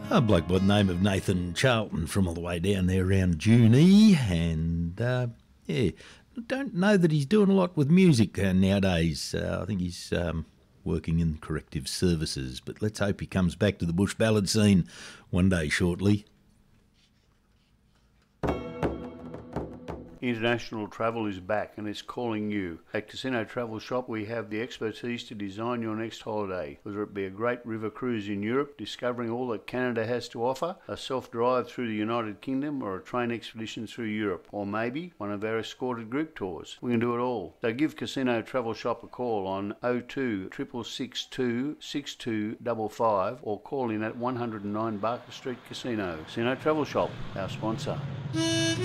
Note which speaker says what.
Speaker 1: A bloke by the name of Nathan Charlton from all the way down there around Junee, and don't know that he's doing a lot with music nowadays. I think he's working in corrective services, but let's hope he comes back to the bush ballad scene one day shortly.
Speaker 2: International travel is back and it's calling you. At Casino Travel Shop we have the expertise to design your next holiday, whether it be a great river cruise in Europe, discovering all that Canada has to offer, a self-drive through the United Kingdom, or a train expedition through Europe, or maybe one of our escorted group tours. We can do it all. So give Casino Travel Shop a call on 02 662 6255 or call in at 109 Barker Street Casino. Casino Travel Shop, our sponsor.